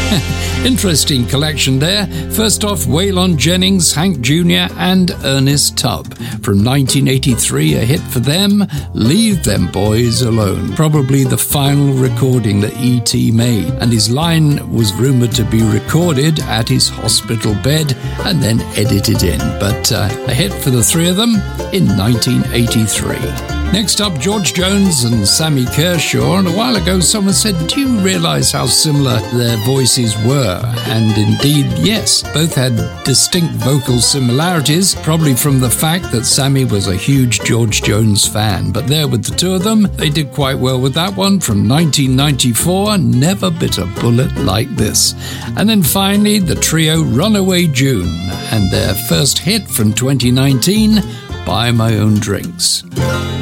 Interesting collection there. First off, Waylon Jennings, Hank Jr. and Ernest Tubb. From 1983, a hit for them, Leave Them Boys Alone. Probably the final recording that E.T. made. And his line was rumoured to be recorded at his hospital bed and then edited in. But a hit for the three of them in 1983. Next up, George Jones and Sammy Kershaw. And a while ago, someone said, do you realise how similar their voices were? And indeed, yes, both had distinct vocal similarities, probably from the fact that Sammy was a huge George Jones fan. But there with the two of them, they did quite well with that one from 1994, Never Bit a Bullet Like This. And then finally, the trio Runaway June and their first hit from 2019, Buy My Own Drinks.